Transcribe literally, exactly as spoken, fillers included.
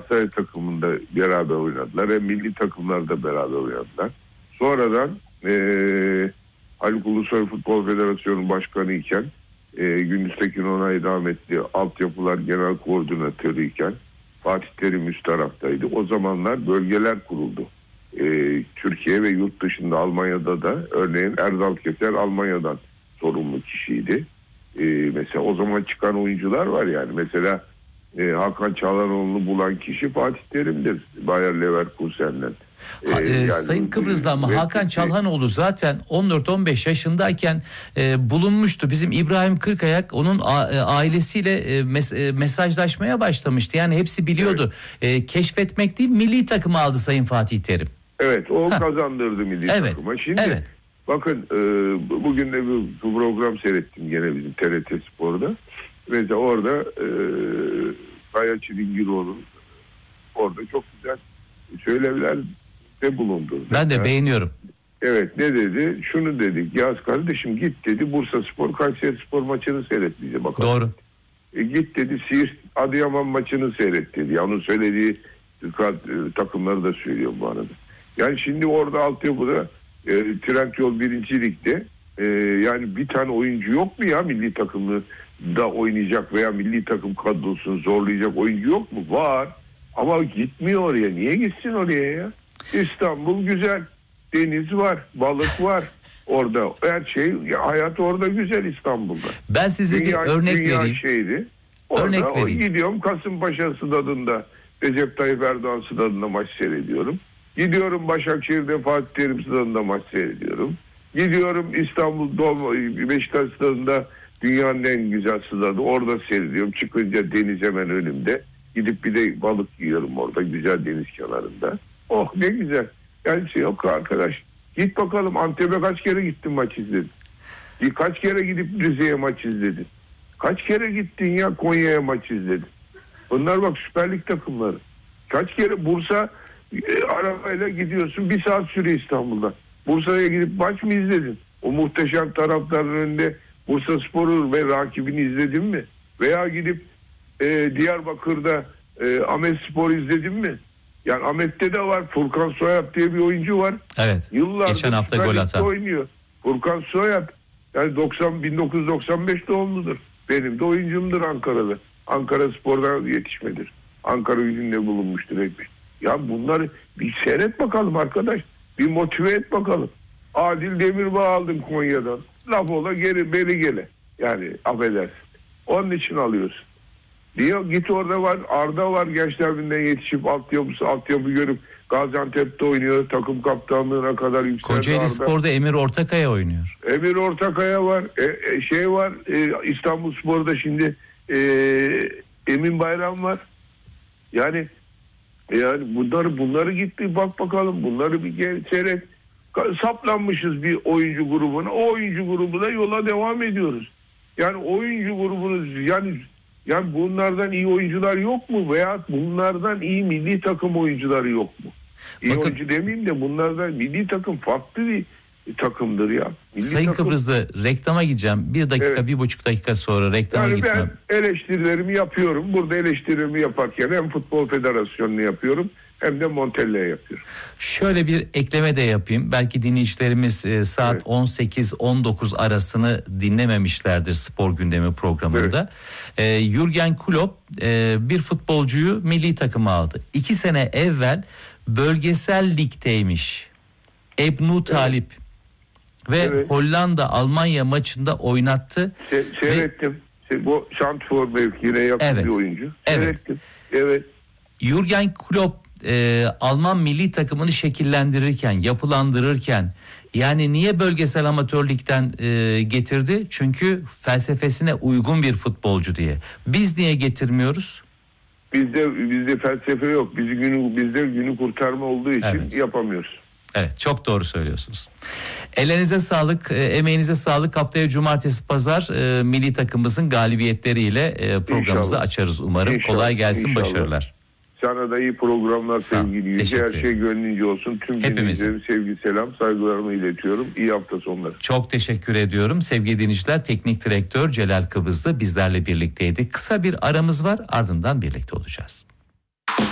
Galatasaray takımında beraber oynadılar. Hem milli takımlarda beraber oynadılar. Sonradan ee, Haluk Ulusoy Futbol Federasyonu Başkanı iken e, Gündüz Tekin Onay rahmetli altyapılar genel koordinatörü iken Fatih Terim üst taraftaydı. O zamanlar bölgeler kuruldu. E, Türkiye ve yurt dışında, Almanya'da da örneğin Erdal Keser Almanya'dan sorumlu kişiydi. E, mesela o zaman çıkan oyuncular var yani. Mesela e, Hakan Çalhanoğlu'nu bulan kişi Fatih Terim'dir. Bayer Leverkusen'den. Ha, e, yani, Sayın Kıbrıs'da ama Hakan Çalhanoğlu zaten on dört on beş yaşındayken e, bulunmuştu. Bizim İbrahim Kırkayak onun a, e, ailesiyle e, mes, e, mesajlaşmaya başlamıştı. Yani hepsi biliyordu. Evet. E, keşfetmek değil, milli takımı aldı Sayın Fatih Terim. Evet, o ha. kazandırdı milli evet. takıma. Şimdi evet. bakın e, bugün de bir program seyrettim gene bizim T R T Spor'da. Ve de orada e, Kaya Çilingiroğlu'nun orada çok güzel söylemler de bulundu. Ben mesela, de beğeniyorum. Evet, ne dedi? Şunu dedik. Yaz kardeşim git dedi. Bursa Spor Kayseri Spor maçını seyret bize bakalım. Doğru. E, git dedi Siirt Adıyaman maçını seyret dedi. Yani onun söylediği takımları da söylüyor bu arada. Yani şimdi orada altyapıda e, Trendyol birinci Lig'de e, yani bir tane oyuncu yok mu ya milli takımı da oynayacak veya milli takım kadrosunu zorlayacak oyuncu yok mu? Var. Ama gitmiyor oraya. Niye gitsin oraya ya? İstanbul güzel. Deniz var. Balık var. Orada her şey, hayat orada güzel İstanbul'da. Ben size dünya, bir örnek dünya vereyim. Şeydi. Orada örnek vereyim. Gidiyorum Kasımpaşa stadında, Recep Tayyip Erdoğan stadında maç seyrediyorum. Gidiyorum Başakşehir'de Fatih Terim stadında maç seyrediyorum. Gidiyorum İstanbul Beşiktaş stadında, dünyanın en güzel stadı, orada seyrediyorum. Çıkınca deniz hemen önümde. Gidip bir de balık yiyorum orada güzel deniz kenarında. Oh ne güzel. Yani şey yok arkadaş. Git bakalım Antep'e kaç kere gittin maç izledin? Kaç kere gidip Rize'ye maç izledin? Kaç kere gittin ya Konya'ya maç izledin? Bunlar bak Süper Lig takımları. Kaç kere Bursa e, arabayla gidiyorsun, bir saat sürüyor İstanbul'da. Bursa'ya gidip maç mı izledin? O muhteşem taraftarın önünde Bursa Spor'u ve rakibini izledin mi? Veya gidip e, Diyarbakır'da e, Ahmet Spor izledin mi? Yani Ahmet'te de var. Furkan Soyat diye bir oyuncu var. Evet. Yıllardır geçen hafta gol atan oynuyor. Furkan Soyat yani doksan bin dokuz yüz doksan beş doğumludur. Benim de oyuncumdur Ankara'da. Ankara Spor'dan yetişmedir. Ankara Gücü'nde bulunmuştur etmiş. Ya bunları bir seyret bakalım arkadaş. Bir motive et bakalım. Adil Demirbağ aldım Konya'dan. Laf ola geri beri gele. Yani affedersin. Onun için alıyorsun. Diyor git orada var. Arda var Gençler Birliği'nden yetişip altyapısı altyapı görüp Gaziantep'te oynuyor. Takım kaptanlığına kadar yükseldi. Kocaeli Arda. Spor'da Emir Ortakaya oynuyor. Emir Ortakaya var. E, e, şey var. E, İstanbul Spor'da şimdi e, Emin Bayram var. Yani yani bunları bunları gitti bak bakalım. Bunları bir gel seyret. Saplanmışız bir oyuncu grubuna. O oyuncu grubuna yola devam ediyoruz. Yani oyuncu grubunuz yani yani bunlardan iyi oyuncular yok mu? Veya bunlardan iyi milli takım oyuncuları yok mu? İyi Bakın, oyuncu demeyeyim de bunlardan milli takım farklı bir takımdır ya. Milli Sayın takım... Kıbrıs'ta reklama gideceğim. Bir dakika, evet. bir buçuk dakika sonra reklama yani gitmem. Ben eleştirilerimi yapıyorum. Burada eleştirilerimi yaparken hem Futbol Federasyonu'nu yapıyorum hem de Montella'ya yapıyorum. Şöyle bir ekleme de yapayım. Belki dinleyicilerimiz e, saat evet. on sekiz on dokuz arasını dinlememişlerdir spor gündemi programında. Evet. E, Jürgen Klopp e, bir futbolcuyu milli takıma aldı. İki sene evvel bölgesel ligdeymiş. Ebnu Talip. Evet. Ve evet. Hollanda Almanya maçında oynattı. Se- seyrettim. Ve... Bu Şantfor mevkiine yakın evet. bir oyuncu. Seyrettim. Evet. evet. Jürgen Klopp e, Alman milli takımını şekillendirirken, yapılandırırken yani niye bölgesel amatör ligden e, getirdi? Çünkü felsefesine uygun bir futbolcu diye. Biz niye getirmiyoruz? Bizde bizde felsefe yok. Bizi günü bizde günü kurtarma olduğu için evet. yapamıyoruz. Evet, çok doğru söylüyorsunuz. Ellerinize sağlık, emeğinize sağlık. Haftaya cumartesi pazar e, milli takımımızın galibiyetleriyle e, programımızı İnşallah. açarız umarım. İnşallah. Kolay gelsin, İnşallah. başarılar. Sana da iyi programlar sevgili Yüce. Her şey gönlünce olsun. Tüm dinleyicilerim sevgi, selam, saygılarımı iletiyorum. İyi hafta sonları. Çok teşekkür ediyorum. Sevgili dinleyiciler, Teknik Direktör Celal Kıbrıslı bizlerle birlikteydi. Kısa bir aramız var, ardından birlikte olacağız.